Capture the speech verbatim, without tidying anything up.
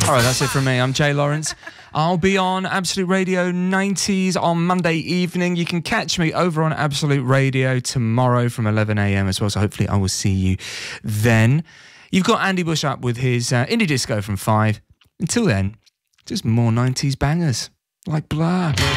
All right, that's it from me. I'm Jay Lawrence. I'll be on Absolute Radio nineties on Monday evening. You can catch me over on Absolute Radio tomorrow from eleven a m as well, so hopefully I will see you then. You've got Andy Bush up with his uh, indie disco from five. Until then, just more nineties bangers like Blur.